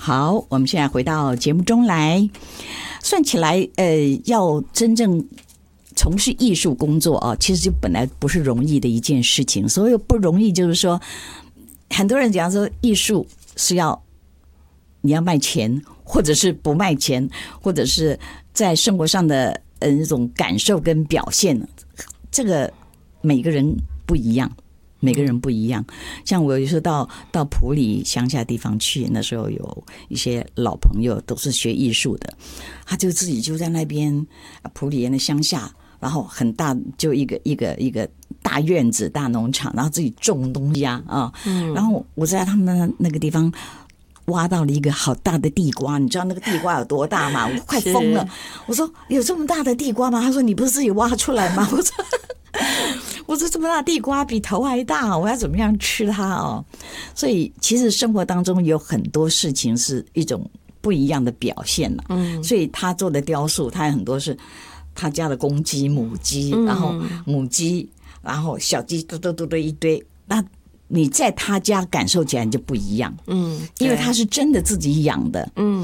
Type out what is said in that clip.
好，我们现在回到节目中来。算起来，要真正从事艺术工作啊，其实就本来不是容易的一件事情。所有不容易，就是说，很多人讲说艺术是你要卖钱，或者是不卖钱，或者是在生活上的那种感受跟表现，这个每个人不一样。每个人不一样，像我有时候到埔里乡下地方去，那时候有一些老朋友都是学艺术的，他就自己就在那边埔里人的乡下，然后很大就一个大院子大农场，然后自己种东西啊，然后我在他们那个地方挖到了一个好大的地瓜，你知道那个地瓜有多大吗？我快疯了！我说有这么大的地瓜吗？他说你不是自己挖出来吗？我说这么大地瓜比头还大，我要怎么样吃它哦？所以其实生活当中有很多事情是一种不一样的表现了。所以他做的雕塑，他有很多是他家的公鸡、母鸡，然后母鸡，然后小鸡，嘟一堆。那你在他家感受起来就不一样，因为他是真的自己养的，